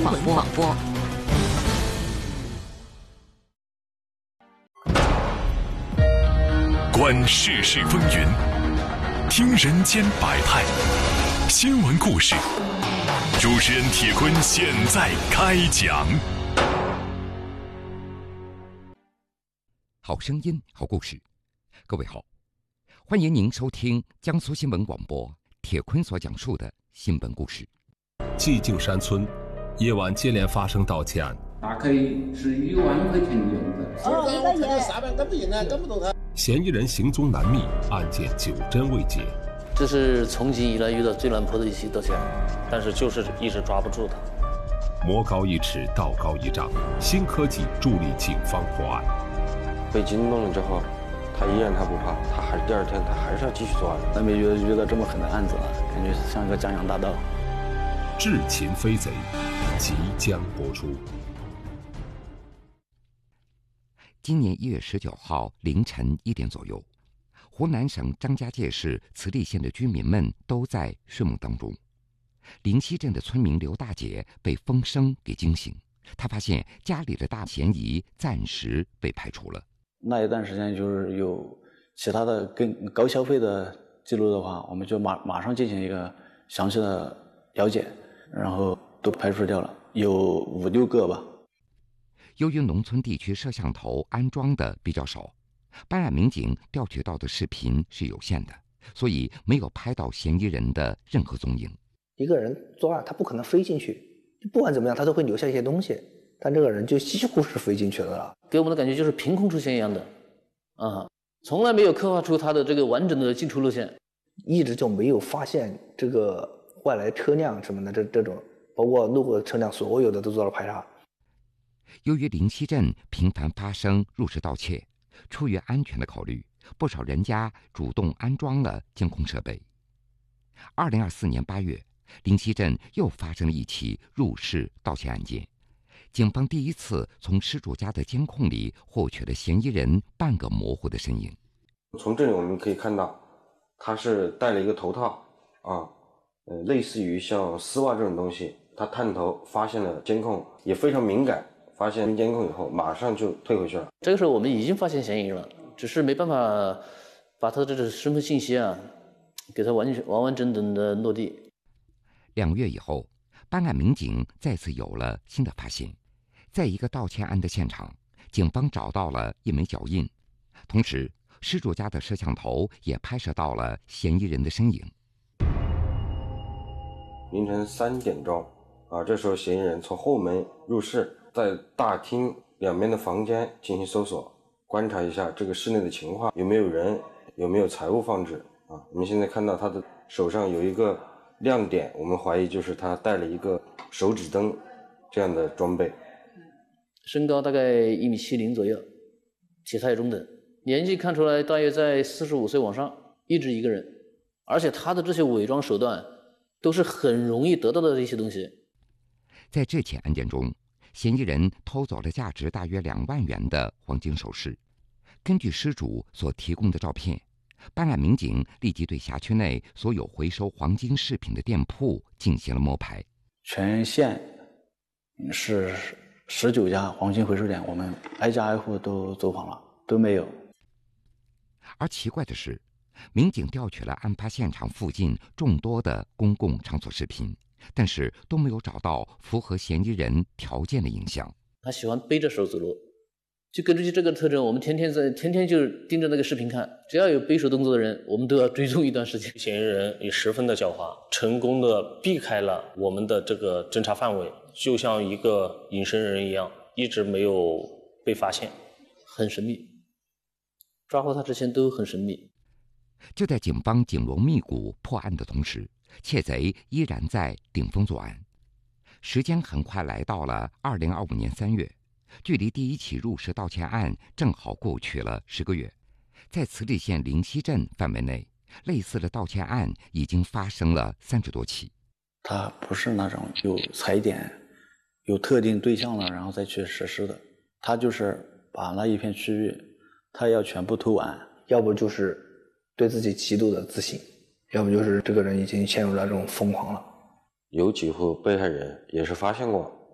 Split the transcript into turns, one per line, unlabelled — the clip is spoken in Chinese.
闻广播。
观世事风云，听人间百态，新闻故事。主持人铁坤现在开讲。
好声音，好故事。各位好，欢迎您收听江苏新闻广播铁坤所讲述的新闻故事。
寂静山村夜晚接连发生盗窃案，
大概是1万块钱的样子。
嫌疑人行踪难觅，案件久侦未解。
这是从今以来遇到最难破的一起盗窃案，但是就是一直抓不住他。
魔高一尺，道高一丈，新科技助力警方破案。
被惊动了之后，他依然不怕，第二天他还是要继续作案。
还没遇到这么狠的案子啊，感觉像一个江洋大盗。
智擒飞贼即将播出。
今年1月19号凌晨1点左右，湖南省张家界市慈利县的居民们都在睡梦当中。灵溪镇的村民刘大姐被风声给惊醒，她发现家里的大嫌疑暂时被排除了。
那一段时间就是有其他的更高消费的记录的话，我们就马上进行一个详细的了解，然后都排除掉了，有5、6个吧。
由于农村地区摄像头安装的比较少，办案民警调取到的视频是有限的，所以没有拍到嫌疑人的任何踪影。
一个人作案，他不可能飞进去，不管怎么样，他都会留下一些东西，但这个人就几乎是飞进去的了。
给我们的感觉就是凭空出现一样的，从来没有刻画出他的这个完整的进出路线，
一直就没有发现这个外来车辆什么的，这种包括路过的车辆，所有的都做了排查。
由于灵溪镇频繁发生入室盗窃，出于安全的考虑，不少人家主动安装了监控设备。2024年8月，灵溪镇又发生了一起入室盗窃案件，警方第一次从失主家的监控里获取了嫌疑人半个模糊的身影。
从这里我们可以看到，他是戴了一个头套类似于像丝袜这种东西。他探头发现了监控，也非常敏感，发现监控以后马上就退回去了。
这个时候我们已经发现嫌疑人了，只是没办法把他的这个身份信息给他完整的落地。
2月以后，办案民警再次有了新的发现，在一个盗窃案的现场，警方找到了一枚脚印，同时失主家的摄像头也拍摄到了嫌疑人的身影。
凌晨3点钟这时候嫌疑人从后门入室，在大厅两边的房间进行搜索，观察一下这个室内的情况，有没有人，有没有财物放置我们现在看到他的手上有一个亮点，我们怀疑就是他带了一个手指灯这样的装备。
身高大概1.70米左右，体态中等，年纪看出来大约在45岁往上，一直一个人，而且他的这些伪装手段都是很容易得到的一些东西。
在这起案件中，嫌疑人偷走了价值大约2万元的黄金首饰。根据失主所提供的照片，办案民警立即对辖区内所有回收黄金饰品的店铺进行了摸排。
全县是19家黄金回收点，我们挨家挨户都走访了，都没有。
而奇怪的是，民警调取了案发现场附近众多的公共场所视频，但是都没有找到符合嫌疑人条件的影像。
他喜欢背着手走路，就根据这个特征，我们天天就盯着那个视频看，只要有背手动作的人，我们都要追踪一段时间。
嫌疑人也十分的狡猾，成功的避开了我们的这个侦查范围，就像一个隐身人一样，一直没有被发现，
很神秘。抓获他之前都很神秘。
就在警方紧锣密鼓破案的同时，窃贼依然在顶风作案。时间很快来到了2025年3月，距离第一起入室盗窃案正好过去了10个月。在慈利县灵溪镇范围内，类似的盗窃案已经发生了30多起。
他不是那种有踩点、有特定对象了然后再去实施的，他就是把那一片区域，他要全部偷完，
要不就是对自己极度的自信，要不就是这个人已经陷入了这种疯狂了。
有几户被害人也是发现过